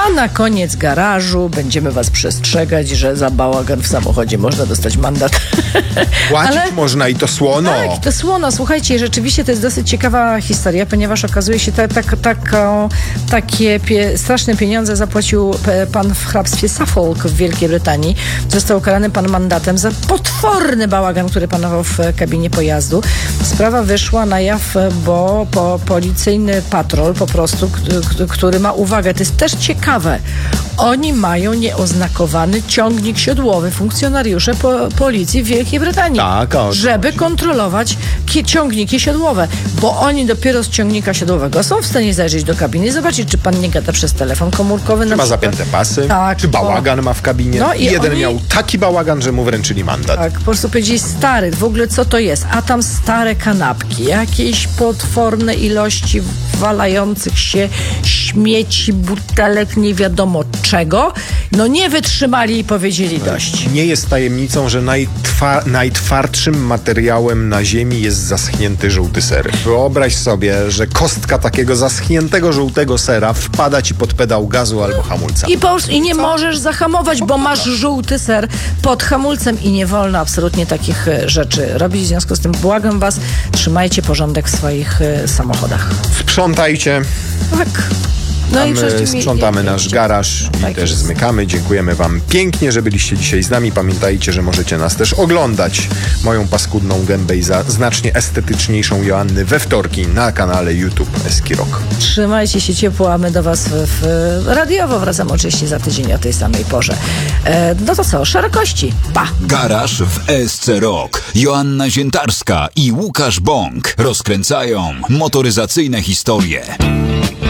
A na koniec garażu będziemy was przestrzegać, że za bałagan w samochodzie można dostać mandat. Płacić można i to słono. Tak, i to słono. Słuchajcie, rzeczywiście to jest dosyć ciekawa historia, ponieważ okazuje się, takie straszne pieniądze zapłacił pan w hrabstwie Suffolk w Wielkiej Brytanii. Został ukarany pan mandatem za potworny bałagan, który panował w kabinie pojazdu. Sprawa wyszła na jaw, bo policyjny patrol po prostu, który ma uwagę, to jest też ciekawe, oni mają nieoznakowany ciągnik siodłowy, funkcjonariusze policji w Wielkiej Brytanii, tak, żeby kontrolować ciągniki siodłowe, bo oni dopiero z ciągnika siodłowego są w stanie zajrzeć do kabiny i zobaczyć, czy pan nie gada przez telefon komórkowy. Czy ma zapięte pasy, tak, czy bałagan ma w kabinie. No i jeden miał taki bałagan, że mu wręczyli mandat. Tak, po prostu powiedzieli, stary, w ogóle co to jest? A tam stare kanapki, jakieś potworne ilości walających się śmieci, butelek, nie wiadomo czego. No nie wytrzymali i powiedzieli dość. Nie jest tajemnicą, że najtwardszym materiałem na ziemi jest zaschnięty żółty ser. Wyobraź sobie, że kostka takiego zaschniętego żółtego sera wpada ci pod pedał gazu albo hamulca. I nie możesz zahamować, bo masz żółty ser pod hamulcem i nie wolno absolutnie takich rzeczy robić. W związku z tym błagam was, trzymajcie porządek w swoich samochodach. Sprzątajcie. Tak. No i my sprzątamy nasz garaż i też zmykamy. Dziękujemy wam pięknie, że byliście dzisiaj z nami. Pamiętajcie, że możecie nas też oglądać, moją paskudną gębę i znacznie estetyczniejszą Joanny we wtorki na kanale YouTube Eski Rock. Trzymajcie się ciepło, a my do was radiowo wracamy oczywiście za tydzień o tej samej porze. No to co, szerokości. Pa! Garaż w ESC Rock. Joanna Ziętarska i Łukasz Bąk rozkręcają motoryzacyjne historie.